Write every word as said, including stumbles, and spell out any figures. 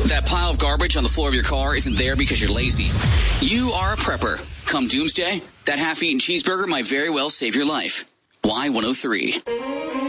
That pile of garbage on the floor of your car isn't there because you're lazy. You are a prepper. Come doomsday, that half-eaten cheeseburger might very well save your life. Y one oh three.